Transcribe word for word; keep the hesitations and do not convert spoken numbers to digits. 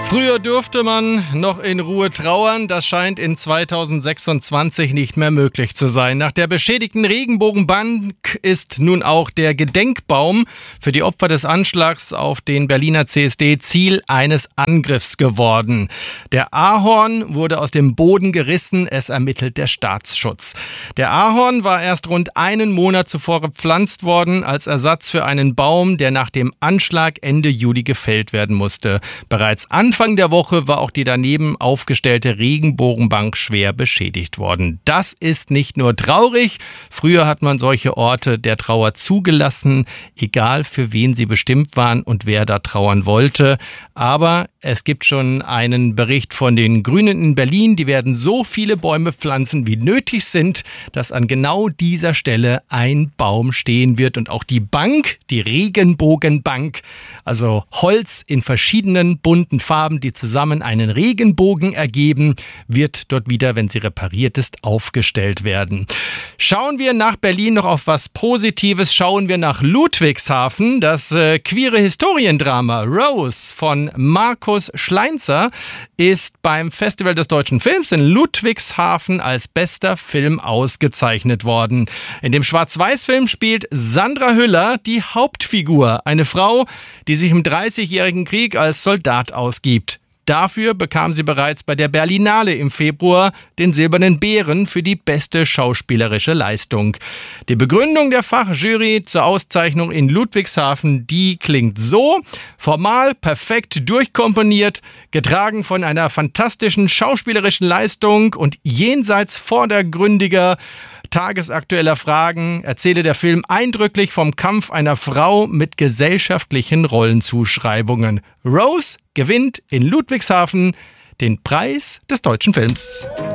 Früher durfte man noch in Ruhe trauern. Das scheint in zweitausendsechsundzwanzig nicht mehr möglich zu sein. Nach der beschädigten Regenbogenbank ist nun auch der Gedenkbaum für die Opfer des Anschlags auf den Berliner C S D Ziel eines Angriffs geworden. Der Ahorn wurde aus dem Boden gerissen. Es ermittelt der Staatsschutz. Der Ahorn war erst rund einen Monat zuvor gepflanzt worden als Ersatz für einen Baum, der nach dem Anschlag Ende Juli gefällt werden musste. Bereits Anfang Anfang der Woche war auch die daneben aufgestellte Regenbogenbank schwer beschädigt worden. Das ist nicht nur traurig. Früher hat man solche Orte der Trauer zugelassen, egal für wen sie bestimmt waren und wer da trauern wollte. Aber es gibt schon einen Bericht von den Grünen in Berlin. Die werden so viele Bäume pflanzen, wie nötig sind, dass an genau dieser Stelle ein Baum stehen wird. Und auch die Bank, die Regenbogenbank, also Holz in verschiedenen bunten Farben, die zusammen einen Regenbogen ergeben, wird dort wieder, wenn sie repariert ist, aufgestellt werden. Schauen wir nach Berlin noch auf was Positives. Schauen wir nach Ludwigshafen. Das äh, queere Historiendrama Rose von Markus Schleinzer ist beim Festival des deutschen Films in Ludwigshafen als bester Film ausgezeichnet worden. In dem Schwarz-Weiß-Film spielt Sandra Hüller die Hauptfigur, eine Frau, die sich im Dreißigjährigen Krieg als Soldat ausgibt. Dafür bekam sie bereits bei der Berlinale im Februar den Silbernen Bären für die beste schauspielerische Leistung. Die Begründung der Fachjury zur Auszeichnung in Ludwigshafen, die klingt so: formal, perfekt durchkomponiert, getragen von einer fantastischen schauspielerischen Leistung und jenseits vordergründiger tagesaktueller Fragen erzähle der Film eindrücklich vom Kampf einer Frau mit gesellschaftlichen Rollenzuschreibungen. Rose gewinnt in Ludwigshafen den Preis des deutschen Films.